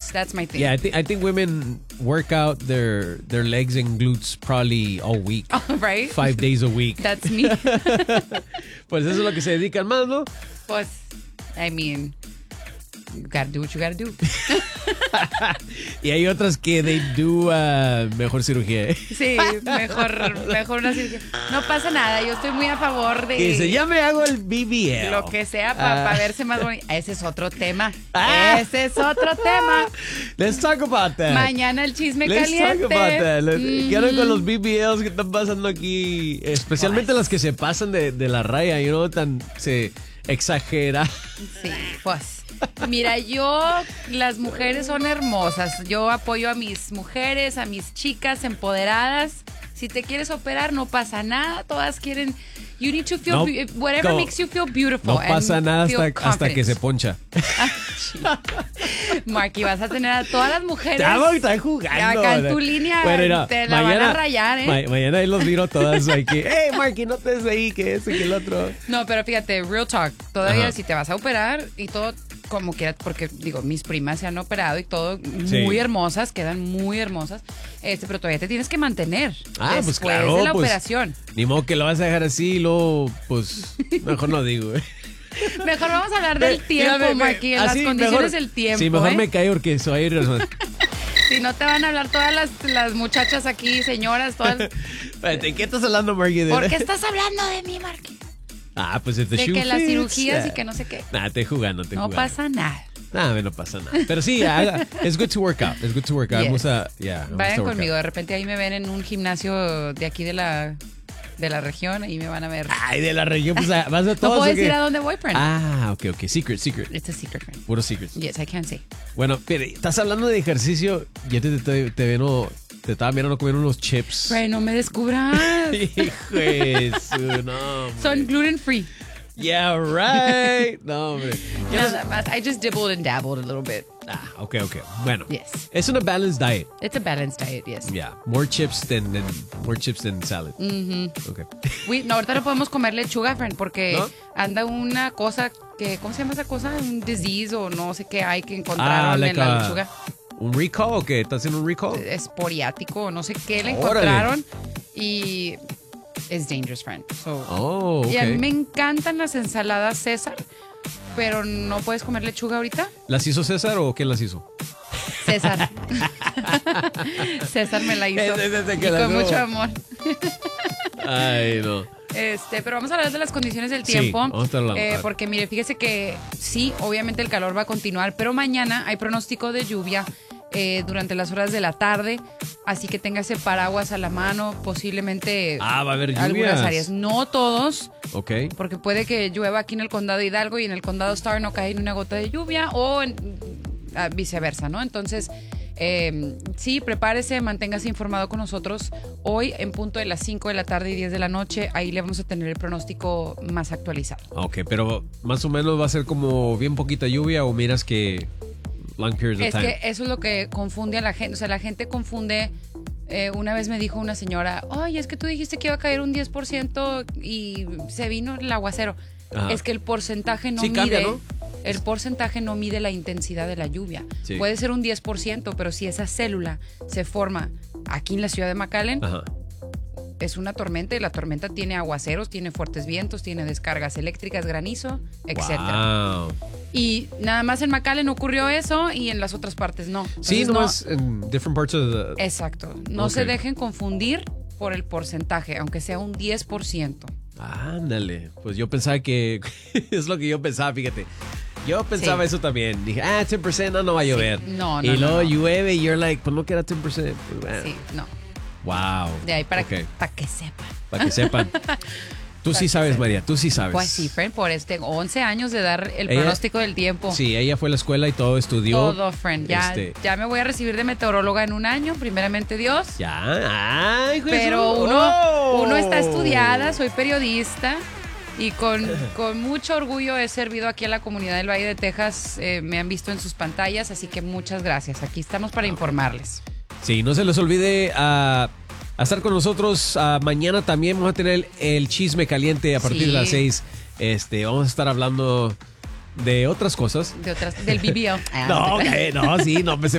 That's my thing. Yeah, I think women work out their legs and glutes probably all week. Right? 5 days a week. That's me. Pues eso es lo que se dedican más, ¿no? Pues, I mean, you gotta do what you gotta do. Y hay otras que they do mejor cirugía. Sí, mejor una cirugía. No pasa nada, yo estoy muy a favor de... Que dice, ya me hago el BBL. Lo que sea para verse más bonito. Ese es otro tema. Ah. Ese es otro tema. Let's talk about that. Mañana el chisme Let's caliente. talk about that. ¿Qué onda con los BBLs que están pasando aquí? Especialmente las que se pasan de la raya, se exagera. Sí, pues. Mira, las mujeres son hermosas. Yo apoyo a mis mujeres, a mis chicas empoderadas. Si te quieres operar, no pasa nada. Todas quieren. You need to feel whatever makes you feel beautiful. No pasa nada hasta que se poncha. Marky, vas a tener a todas las mujeres. Está jugando. Acá en tu línea te la van a rayar, ¿eh? Mañana ahí los miro todas aquí. Hey, Marky, no te des ahí, que ese, que el otro. No, pero fíjate, real talk. Todavía si te vas a operar y todo como quieras, porque digo, mis primas se han operado y todo, muy hermosas, quedan muy hermosas, pero todavía te tienes que mantener pues claro, de la operación. Ni modo que lo vas a dejar así y luego, pues, mejor no digo, Mejor vamos a hablar del tiempo, Marky, las condiciones mejor, del tiempo. Sí, mejor me callo porque soy ir. Si no te van a hablar todas las muchachas aquí, señoras, todas. ¿De qué estás hablando, Marky? ¿Por qué estás hablando de mí, Marky? Pues if the de shoe que las fits, cirugías y que no sé qué. Te jugando. No pasa nada. No pasa nada. Pero sí, it's good to work out. It's good to work out. Yes. Vayan conmigo. De repente ahí me ven en un gimnasio de aquí de la región y me van a ver. Ay, de la región, pues vas a todos. No puedo decir a dónde voy, friend. Ok. Secret. It's a secret, friend. Puro secret. Yes, I can say. Bueno, pero estás hablando de ejercicio. Yo te estaba mirando comer unos chips. Friend, no me descubras. Hijo de su, no. Son gluten free. Yeah, right. No, hombre. Nada más. I just dibbled and dabbled a little bit. Ok. Bueno. Yes. Es una balanced diet. It's a balanced diet, yes. Yeah. More chips than salad. Okay. No, ahorita no podemos comer lechuga, friend, porque anda una cosa que, ¿cómo se llama esa cosa? Un disease o no sé qué hay que encontraron en la lechuga. ¿Un recall o qué? ¿Estás haciendo un recall? Esporiático o no sé qué le encontraron. Y es dangerous, friend. Okay. Y a mí me encantan las ensaladas César, pero no puedes comer lechuga ahorita. ¿Las hizo César o quién las hizo? César. César me la hizo. Con mucho amor. Ay, no. Pero vamos a hablar de las condiciones del tiempo. Sí, vamos a estar hablando. Porque mire, fíjese que sí, obviamente el calor va a continuar, pero mañana hay pronóstico de lluvia durante las horas de la tarde, así que téngase paraguas a la mano, posiblemente va a haber lluvias. Algunas áreas, no todos, okay, porque puede que llueva aquí en el condado de Hidalgo y en el condado Starr no cae ni una gota de lluvia o viceversa, ¿no? Entonces, sí, prepárese, manténgase informado con nosotros hoy en punto de las 5 de la tarde y 10 de la noche, ahí le vamos a tener el pronóstico más actualizado. Ok, pero más o menos va a ser como bien poquita lluvia o miras que long periods of time. Es que eso es lo que confunde a la gente. O sea, la gente confunde. Una vez me dijo una señora, oye, es que tú dijiste que iba a caer un 10% y se vino el aguacero. Ajá. Es que el porcentaje no mide. Cambia, ¿no? El porcentaje no mide la intensidad de la lluvia. Sí. Puede ser un 10%, pero si esa célula se forma aquí en la ciudad de McAllen, ajá, es una tormenta y la tormenta tiene aguaceros, tiene fuertes vientos, tiene descargas eléctricas, granizo, etcétera. Wow. Y nada más en McAllen ocurrió eso y en las otras partes no. Entonces, sí, nomás en different parts of the... Exacto. No se dejen confundir por el porcentaje, aunque sea un 10%. Ándale. Pues yo pensaba que... es lo que yo pensaba, fíjate. Yo pensaba eso también. Dije, 10% no va a llover. Sí. No. Y luego llueve y you're like, pues no queda 10%. Pues, bueno. Sí, no. Wow. De ahí para que sepan. Para que sepan. Tú sí sabes, María, tú sí sabes. Pues sí, friend, por 11 años de dar el pronóstico del tiempo. Sí, ella fue a la escuela y todo estudió. Todo, friend. Ya me voy a recibir de meteoróloga en un año, primeramente Dios. Ya, ay, Jesús. Pero uno está estudiada, soy periodista y con mucho orgullo he servido aquí a la comunidad del Valle de Texas. Me han visto en sus pantallas, así que muchas gracias. Aquí estamos para informarles. Sí, no se les olvide a estar con nosotros. Mañana también vamos a tener el chisme caliente a partir de las 6. Vamos a estar hablando de otras cosas. Del BBL. No, sí, no,